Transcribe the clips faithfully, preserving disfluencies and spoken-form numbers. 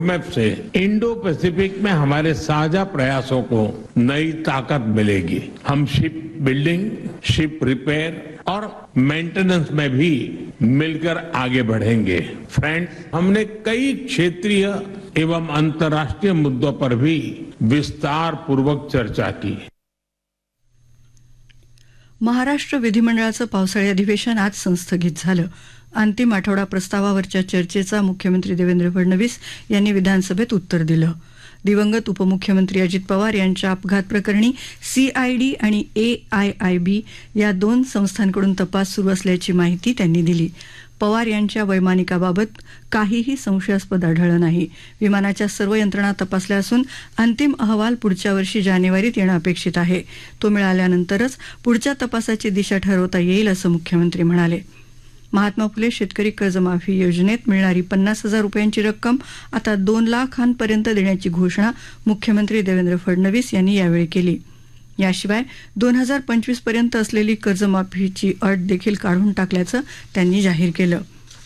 Map से Indo Pacific में हमारे साझा प्रयासों को नई ताकत मिलेगी। हम शिप बिल्डिंग, शिप रिपेयर और मेंटेनेंस में भी मिलकर आगे बढ़ेंगे। फ्रेंड्स, हमने कई क्षेत्रीय एवं अंतर्राष्ट्रीय मुद्दों पर भी विस्तार पूर्वक चर्चा की। महाराष्ट्र विधिमंडळाचं पावसाळी अधिवेशन आज संस्थगित झालं. अंतिम आठवडा प्रस्तावावरच्या चर्चेचा मुख्यमंत्री देवेंद्र फडणवीस यांनी विधानसभेत उत्तर दिलं. दिवंगत उपमुख्यमंत्री अजित पवार यांच्या अपघात प्रकरणी सीआयडी आणि एआयआयबी या दोन संस्थांकडून तपास सुरू असल्याची माहिती त्यांनी दिली. पवार यांच्या वैमानिकाबाबत काहीही संशयास्पद आढळलं नाही. विमानाच्या सर्व यंत्रणा तपासल्या असून अंतिम अहवाल पुढच्या वर्षी जानेवारीत येणं अपेक्षित आहे. तो मिळाल्यानंतरच पुढच्या तपासाची दिशा ठरवता येईल असं मुख्यमंत्री म्हणाले. महात्मा फुले शेतकरी कर्जमाफी योजनेत मिळणारी पन्नास हजार रुपयांची रक्कम आता दोन लाखांपर्यंत देण्याची घोषणा मुख्यमंत्री देवेंद्र फडणवीस यांनी यावेळी केली. याशिवाय दोन हजार पंचवीस पर्यंत असलेली कर्जमाफीची अट देखील काढून टाकल्याचं त्यांनी जाहीर केलं.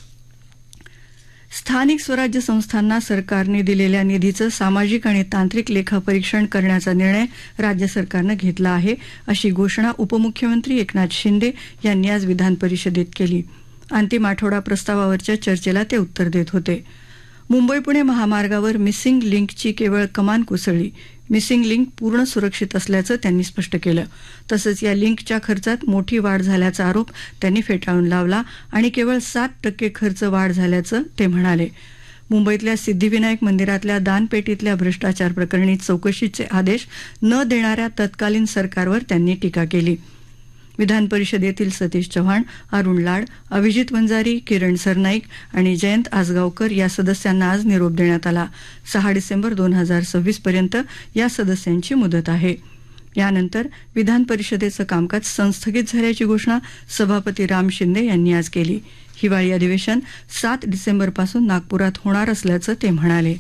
स्थानिक स्वराज्य संस्थांना सरकारने दिलेल्या निधीचं सामाजिक आणि तांत्रिक लेखापरीक्षण करण्याचा निर्णय राज्य सरकारनं घेतला आहे, अशी घोषणा उपमुख्यमंत्री एकनाथ शिंदे यांनी आज विधान परिषदेत केली. अंतिम आठवडा प्रस्तावावरच्या चर्चेला ते उत्तर देत होते. मुंबई पुणे महामार्गावर मिसिंग लिंकची केवळ कमान कोसळली. मिसिंग लिंक पूर्ण सुरक्षित असल्याचं त्यांनी स्पष्ट केलं. तसंच या लिंकच्या खर्चात मोठी वाढ झाल्याचा आरोप त्यांनी फेटाळून लावला आणि केवळ सात टक्के खर्च वाढ झाल्याचं ते म्हणाले. मुंबईतल्या सिद्धिविनायक मंदिरातल्या दानपेटीतल्या भ्रष्टाचार प्रकरणी चौकशीचे आदेश न देणाऱ्या तत्कालीन सरकारवर त्यांनी टीका केली. विधान परिषदेतील सतीश चव्हाण, अरुण लाड, अभिजित वंजारी, किरण सरनाईक आणि जयंत आसगावकर या सदस्यांना आज निरोप देण्यात आला. सहा डिसेंबर दोन हजार सव्वीस पर्यंत या सदस्यांची मुदत आहे. यानंतर विधान परिषदेचं कामकाज संस्थगित झाल्याची घोषणा सभापती राम शिंदे यांनी आज केली. हिवाळी अधिवेशन सात डिसेंबरपासून नागपुरात होणार असल्याचं ते म्हणाले.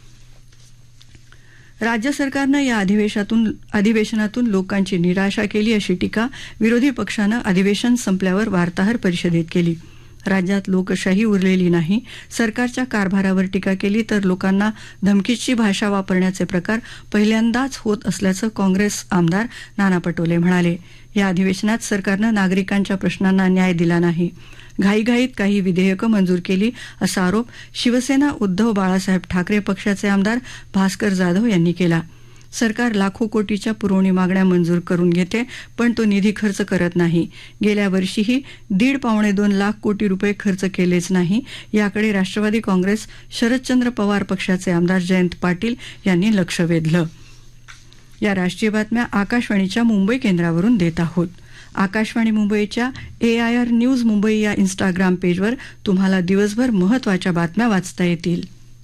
राज्य सरकारनं या अधिवेशनातून अधिवेशनातून लोकांची निराशा केली अशी टीका विरोधी पक्षानं अधिवेशन संपल्यावर वार्ताहर परिषदेत केली. राज्यात लोकशाही उरलेली नाही, सरकारच्या कारभारावर टीका केली तर लोकांना धमकीची भाषा वापरण्याचे प्रकार पहिल्यांदाच होत असल्याचं काँग्रेस आमदार नाना पटोले म्हणाले. या अधिवेशनात सरकारनं नागरिकांच्या प्रश्नांना न्याय दिला नाही, घाईघाईत काही विधेयकं मंजूर केली असा आरोप शिवसेना उद्धव बाळासाहेब ठाकरे पक्षाचे आमदार भास्कर जाधव यांनी केला. सरकार लाखो कोटीच्या पुरवणी मागण्या मंजूर करून घेते, पण तो निधी खर्च करत नाही. गेल्या वर्षीही दीड पावणे दोन लाख कोटी रुपये खर्च केलेच नाही. याकडे राष्ट्रवादी काँग्रेस शरदचंद्र पवार पक्षाचे आमदार जयंत पाटील यांनी लक्ष वेधलं. या राष्ट्रीय बातम्या आकाशवाणीच्या मुंबई केंद्रावरून देत आहोत. आकाशवाणी मुंबईच्या एआयआर न्यूज मुंबई या इंस्टाग्राम पेजवर तुम्हाला दिवसभर महत्त्वाच्या बातम्या वाचता येतील.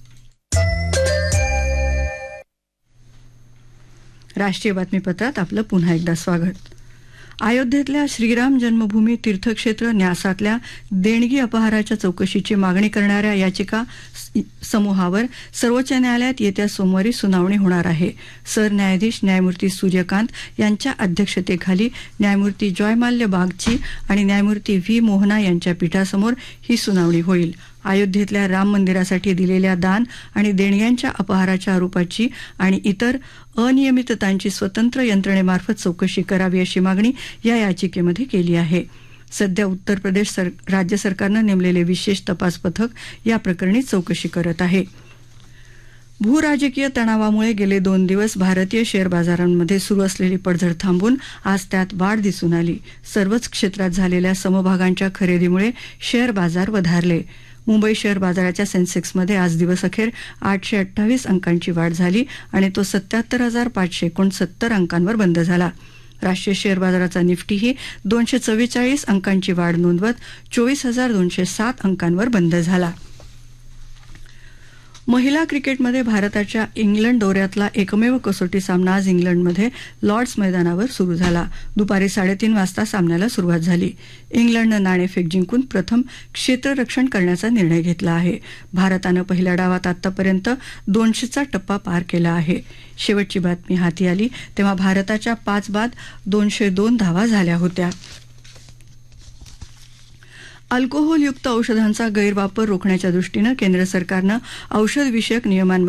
राष्ट्रीय बातमीपत्रात आपलं पुन्हा एकदा स्वागत. अयोध्येतल्या श्रीराम जन्मभूमी तीर्थक्षेत्र न्यासातल्या देणगी अपहाराच्या चौकशीची मागणी करणाऱ्या याचिका समूहावर सर्वोच्च न्यायालयात येत्या सोमवारी सुनावणी होणार आहे. सरन्यायाधीश न्यायमूर्ती सूर्यकांत यांच्या अध्यक्षतेखाली न्यायमूर्ती जॉयमाल्य बागची आणि न्यायमूर्ती व्ही मोहना यांच्या पीठासमोर ही सुनावणी होईल. अयोध्येतल्या राम मंदिरासाठी दिलेल्या दान आणि देणग्यांच्या अपहाराच्या आरोपाची आणि इतर अनियमिततांची स्वतंत्र यंत्रणेमार्फत चौकशी करावी अशी मागणी या याचिकेमध्ये केली आहे. सध्या उत्तर प्रदेश सर राज्य सरकारनं नेमलेले विशेष तपास पथक या प्रकरणी चौकशी करत आहे. भूराजकीय तणावामुळे गेले दोन दिवस भारतीय शेअर बाजारांमध्ये सुरू असलेली पडझड थांबून आज त्यात वाढ दिसून आली. सर्वच क्षेत्रात झालेल्या समभागांच्या खरेदीमुळे शेअर बाजार वधारले. मुंबई शेअर बाजाराच्या सेन्सेक्समध्ये आज दिवसअखेर आठशे अठ्ठावीस अंकांची वाढ झाली आणि तो सत्याहत्तर हजार पाचशे एकोणसत्तर अंकांवर बंद झाला. राष्ट्रीय शेअर बाजाराचा निफ्टीही दोनशे चव्वेचाळीस अंकांची वाढ नोंदवत चोवीस हजार दोनशे सात अंकांवर बंद झाला. महिला क्रिकेटमध्ये भारताच्या इंग्लंड दौऱ्यातला एकमेव कसोटी सामना आज इंग्लंडमध्ये लॉर्ड्स मैदानावर सुरू झाला. दुपारी साडेतीन वाजता सामन्याला सुरुवात झाली. इंग्लंडनं नाणेफेक जिंकून प्रथम क्षेत्ररक्षण करण्याचा निर्णय घेतला आहे. भारतानं पहिल्या डावात आतापर्यंत दोनशेचा टप्पा पार केला आहे. शेवटची बातमी हाती आली तेव्हा भारताच्या पाच बाद दोनशे दोन धावा झाल्या होत्या. अल्कोहोलयुक्त औषधांचा गैरवापर रोखण्याच्या दृष्टीनं केंद्र सरकारनं औषध विषयक नियमांमध्ये